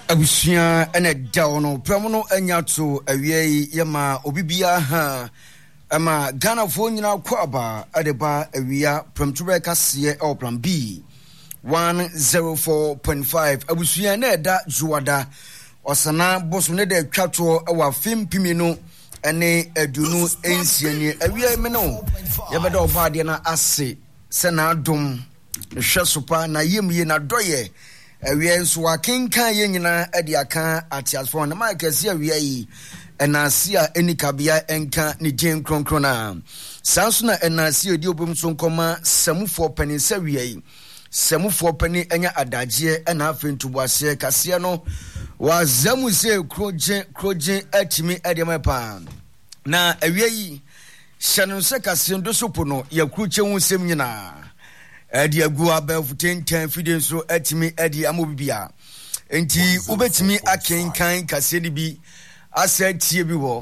Abusia ene dawono pramono anyato awie yema obibia ha ama Ghana fo nyina kwaba adeba awia pramture kase e plan B 104.5 abusia na eda juwada osana boso ne de twato e wa fempimi no ene adunu ensiani awie me no yebeda obade na ase se na adom hwesopa na yemye na doye awie nso wakenkan ye nyina ade aka atiasfo na makasi awie yi enasia enikabia enka ne gen kronkron na sanso na enasia odi obum so nkoma samufo pani sawie yi samufo pani enya adagie ena afentubuase kase no wa zamu se kroje atimi ade mepa na awie yi hyanu se kase ndo sopo no yakruche hu sem nyina edi agu abelfu 10 fidin so atimi edi amobibia enti ubetimi akenkan kase ni bi asetie bi wo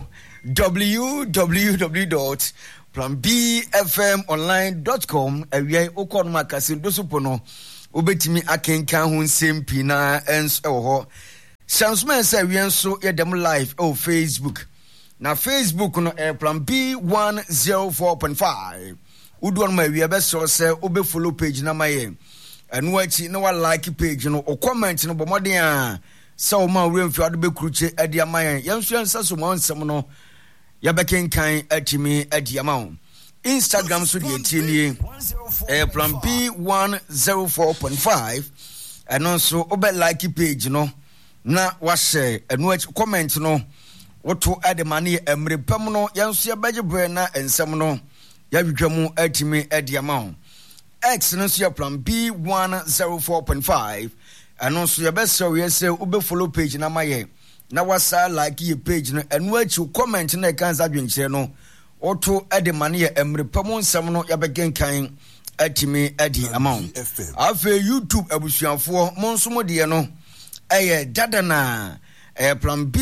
www.planbfmonline.com awia okon makase dosupo no ubetimi akenkan ho nsempi na enso ho shansman say awia nso yedem live o Facebook na Facebook no plan B 104.5 udon ma awia be so say obe follow page na maye enu achi na wa like page no o comment no bomoden a so ma remfi ado be kruche adi amayan yenso ensaso mo nsem no ya bekenkan atimi adi amawo Instagram so de etini plan B 104.5 and also obe like page no na wa share enu achi comment no woto ade mane emrepam no yenso ya begebre na ensem no ya hwehwamu atimi adi amawo X no so ya plan B 104.5 and also your best so we say ube follow page na maye na wasa like your page no enu achi comment na kan adwenche no oto ade mane ya emrepam nsam no ya begenkan atimi adi amount afa YouTube abusuafo monsomo de no eye dada na plan B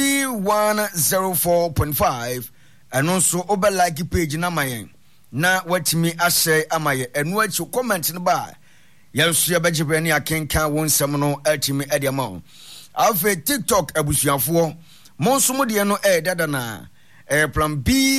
104.5 and also ube like page na maye na watimi ahye amaye enu achi comment no ba yanso ya bejibre ni akenka wonsam no atimi adiama afa TikTok abusuafo monsomo de no dada na plan B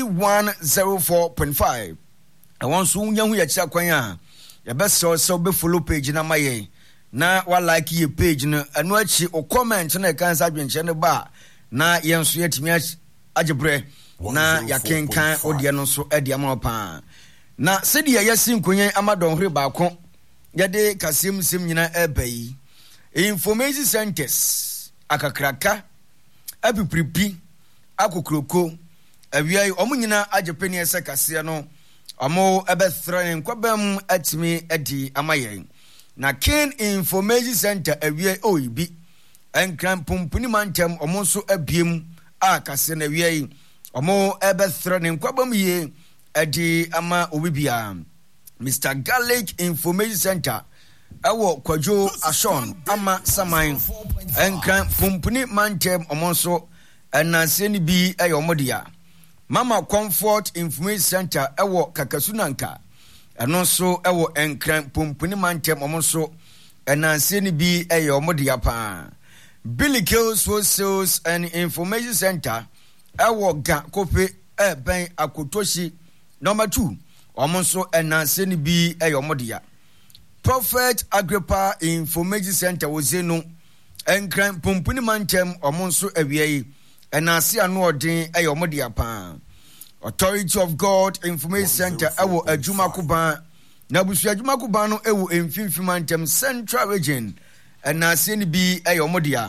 104.5 awonso unyahu ya chia kwan a ya beso so be follow page na maye na wa like your page no anu achi o comment na kan sa dwenche ne ba na yanso yatimi ajibre na yakenka ode no so adiama pa na sedi ya yasin kunyen amadon hre ba ko yade kasem nyina ebai information centers akakraka apipripi akokroko awiai omunyina agepeni ese kase no omo ebethran kwabam atimi adi amaye na Ken Information Center awiai oibi enkran pumpuni mantem omo so abiem akase na awiai omo ebethran kwabam ye adi ama obibia Mr. Garlic Information Center awo kwajo ashon ama saman enkran pumpuni mantem omonso enaseni bi ayomodia Mama Comfort Information Center awo Kakasunanka enonso awo enkran pumpuni mantem omonso enaseni bi ayomodia pa Billy Kills for Sales and Information Center awo ga kope ben akotoshi number 2 omonso enaseni bi ayomodia Prophet Agrippa Information Center wozeno enkran pumpuni mantem omonso awiei enase anu odin ayomodia pa Authority of God Information Center awo adwumakuba na busu adwumakuba no ewo emfimfim mantem Central Region enase ni bi ayomodia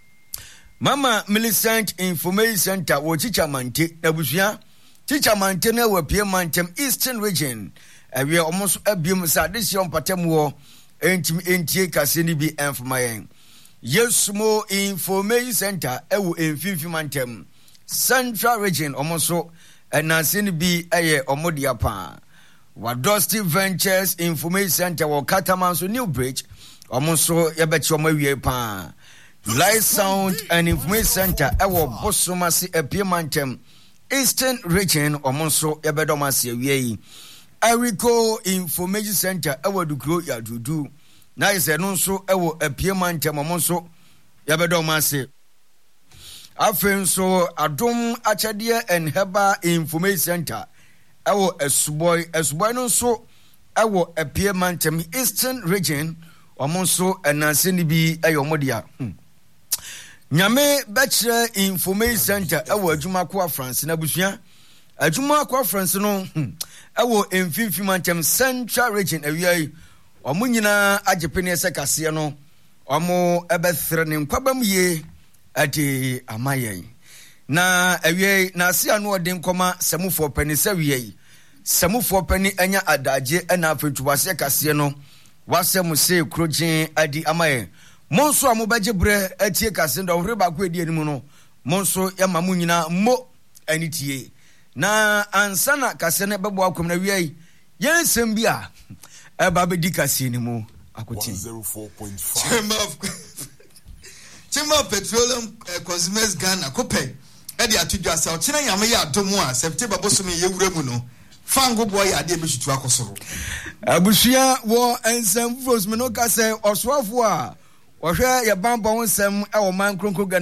Mama Millicent Information Center wo Chichamante na busu Chichamante na wo pie mantem Eastern Region awie almost abiem sa this yon patemwo entie kase ni bi enfmayen Yesumo Information Center ewo emfimfimantem Central Region almost enase ni bi eye omodia pa Wadosti Ventures Information Center wo Katamanso New Bridge almost yebechi omawie pa Light Sound and Information Center ewo Bosomasi epiemantem Eastern Region almost yebedomasi awie Erico Information Center ewo dukro ya dudu na ise no nso ewo apiemantem omonso yɛbɛdɔ ma ase afei nso adom akyɛdeɛ and herbal information center ɛwɔ asubɔi no nso ɛwɔ apie mantam eastern region ɔmo nso ɛnanse ne bi ɛyɛ ɔmo dia nyame bɛkyerɛ information center ɛwɔ adwuma ko France na busua adwuma ko France no ɛwɔ mfimfini mantam central region awiai ɔmo nyinaa agyepene sɛ kaseɛ no ɔmo ɛbɛthre ne nkwabam yie ade amayɛn na awiai na ase ano ɔde nkɔma sɛmufoɔ pani sɛ wiai sɛmufoɔ pani anya adagye ɛna afɛtubase kaseɛ no wasɛm se krogyen adi amayɛn mo nso a mobɛgye berɛ atie kase da ɔhwere baako edi anim no mo nso yɛma mo nyinaa mo ani tie na ansa na kase no bɛbɔ akɔm na wiai yɛn nsɛm bi a ɛba bɛdi kase ni mu akɔti 104.5 Chamber of Petroleum Consumers Ghana kopɛ ɛde atodwa sɛ ɔkyena nyame yɛ adom a September bosom yɛwura mu no fango boy yɛ ade bɛhyetu akɔsoro abusua wɔ nsɛm fros me no ka sɛ ɔsoafo a wɔhwɛ yɛ bambɔ nsɛm ɛwɔ man kronkro